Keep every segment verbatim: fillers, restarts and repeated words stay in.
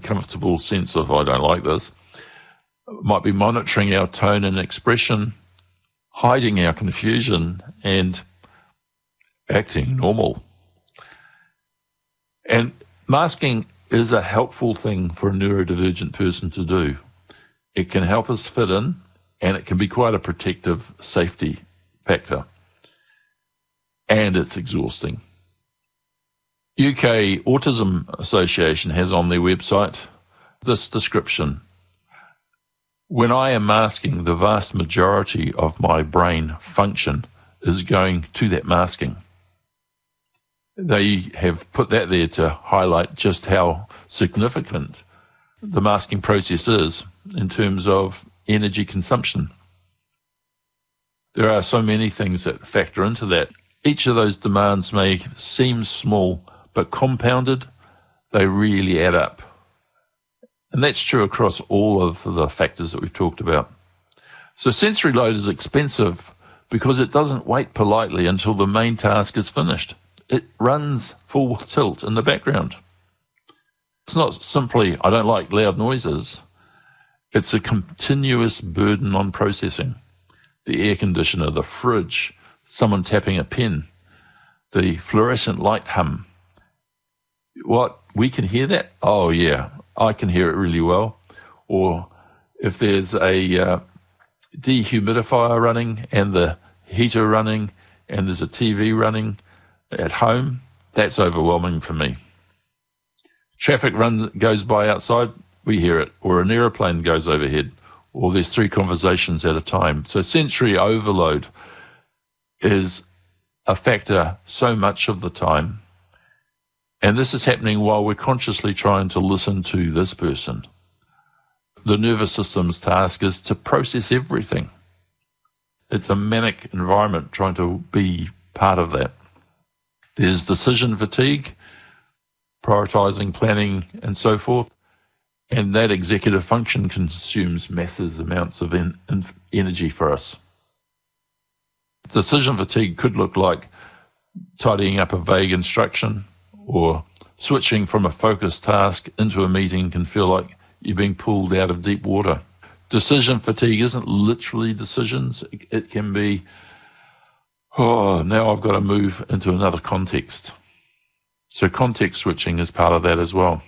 uncomfortable sense of, I don't like this. Might be monitoring our tone and expression, hiding our confusion, and acting normal. And masking is a helpful thing for a neurodivergent person to do. It can help us fit in, and it can be quite a protective safety factor. And it's exhausting. U K Autism Association has on their website this description: when I am masking, the vast majority of my brain function is going to that masking. They have put that there to highlight just how significant the masking process is in terms of energy consumption. There are so many things that factor into that. Each of those demands may seem small, but compounded, they really add up. And that's true across all of the factors that we've talked about. So sensory load is expensive because it doesn't wait politely until the main task is finished. It runs full tilt in the background. It's not simply, I don't like loud noises. It's a continuous burden on processing. The air conditioner, the fridge, someone tapping a pen, the fluorescent light hum. What, we can hear that? Oh yeah, I can hear it really well. Or if there's a uh, dehumidifier running and the heater running and there's a T V running at home, that's overwhelming for me. Traffic runs goes by outside, we hear it. Or an aeroplane goes overhead. Or there's three conversations at a time. So sensory overload is a factor so much of the time. And this is happening while we're consciously trying to listen to this person. The nervous system's task is to process everything. It's a manic environment trying to be part of that. There's decision fatigue, prioritizing, planning, and so forth. And that executive function consumes massive amounts of en- en- energy for us. Decision fatigue could look like tidying up a vague instruction, or switching from a focused task into a meeting can feel like you're being pulled out of deep water. Decision fatigue isn't literally decisions. It, it can be, oh, now I've got to move into another context. So context switching is part of that as well.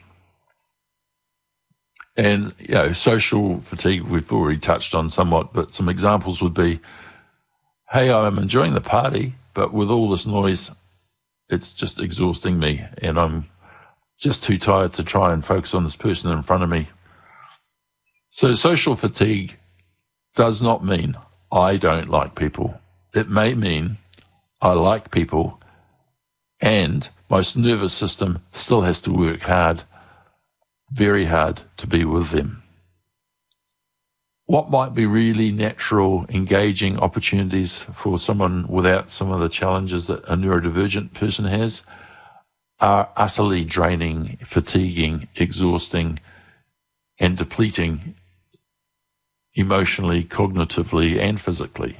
And, you know, social fatigue we've already touched on somewhat, but some examples would be, hey, I'm enjoying the party, but with all this noise, it's just exhausting me, and I'm just too tired to try and focus on this person in front of me. So social fatigue does not mean I don't like people. It may mean I like people, and my nervous system still has to work hard, very hard, to be with them. What might be really natural, engaging opportunities for someone without some of the challenges that a neurodivergent person has are utterly draining, fatiguing, exhausting, and depleting emotionally, cognitively, and physically.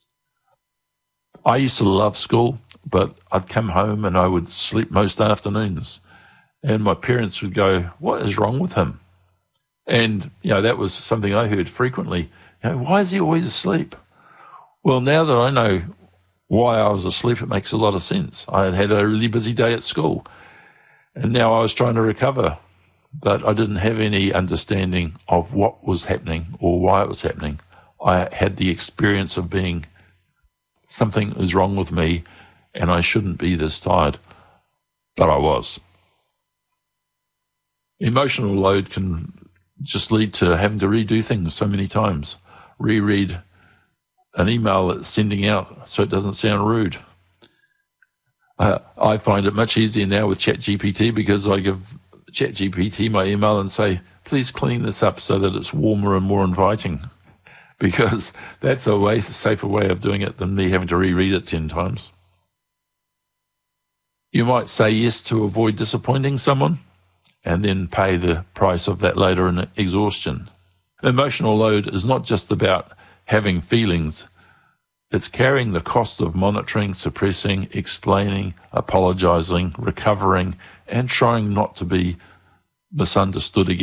I used to love school, but I'd come home and I would sleep most afternoons. And my parents would go, what is wrong with him? And, you know, that was something I heard frequently. You know, why is he always asleep? Well, now that I know why I was asleep, it makes a lot of sense. I had had a really busy day at school, and now I was trying to recover, but I didn't have any understanding of what was happening or why it was happening. I had the experience of being, something is wrong with me, and I shouldn't be this tired, but I was. Emotional load can just lead to having to redo things so many times. Reread an email that's sending out so it doesn't sound rude. Uh, I find it much easier now with ChatGPT because I give ChatGPT my email and say, please clean this up so that it's warmer and more inviting, because that's a way, safer way of doing it than me having to reread it ten times. You might say yes to avoid disappointing someone, and then pay the price of that later in exhaustion. Emotional load is not just about having feelings. It's carrying the cost of monitoring, suppressing, explaining, apologizing, recovering, and trying not to be misunderstood again.